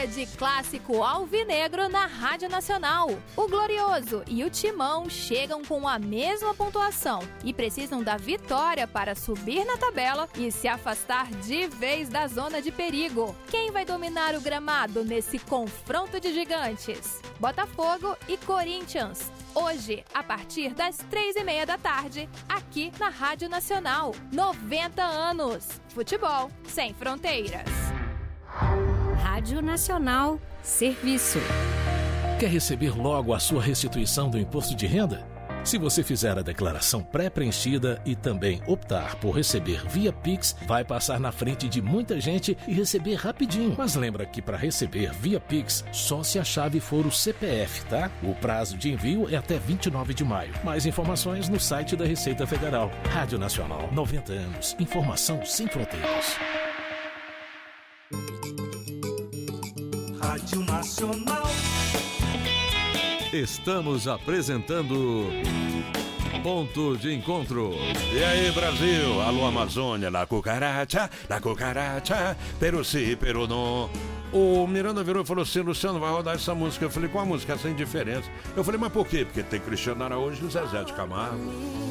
estreia de clássico alvinegro na Rádio Nacional. O Glorioso e o Timão chegam com a mesma pontuação e precisam da vitória para subir na tabela e se afastar de vez da zona de perigo. Quem vai dominar o gramado nesse confronto de gigantes? Botafogo e Corinthians. Hoje, a partir das 3h30 da tarde, aqui na Rádio Nacional. 90 anos. Futebol sem fronteiras. Rádio Nacional. Serviço. Quer receber logo a sua restituição do imposto de renda? Se você fizer a declaração pré-preenchida e também optar por receber via Pix, vai passar na frente de muita gente e receber rapidinho. Mas lembra que para receber via Pix, só se a chave for o CPF, tá? O prazo de envio é até 29 de maio. Mais informações no site da Receita Federal. Rádio Nacional, 90 anos. Informação sem fronteiras. Rádio Nacional. Estamos apresentando Ponto de Encontro. E aí, Brasil? Alô, Amazônia, la cucaracha, pero si, pero no. O Miranda virou e falou assim: Luciano, vai rodar essa música. Eu falei: qual a música? Sem diferença. Eu falei: mas por quê? Porque tem Cristiano Araújo e o Zezé de Camargo.